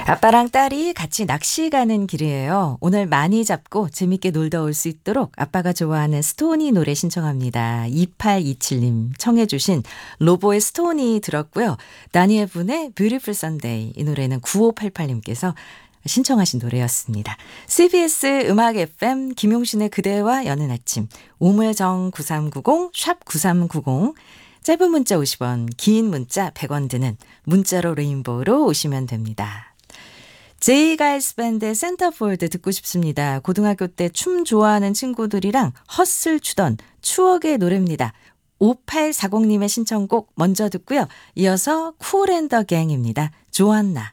아빠랑 딸이 같이 낚시 가는 길이에요. 오늘 많이 잡고 재밌게 놀다 올 수 있도록 아빠가 좋아하는 스토니 노래 신청합니다. 2827님 청해 주신 로보의 스토니 들었고요. 다니엘 분의 Beautiful Sunday 이 노래는 9588님께서 신청하신 노래였습니다. CBS 음악 FM 김용신의 그대와 여는 아침 우물정 9390 샵 9390 짧은 문자 50원 긴 문자 100원 드는 문자로 레인보우로 오시면 됩니다. 제이가이스 밴드의 센터폴드 듣고 싶습니다. 고등학교 때 춤 좋아하는 친구들이랑 헛슬 추던 추억의 노래입니다. 5840님의 신청곡 먼저 듣고요. 이어서 쿨앤더 갱입니다. 조안나.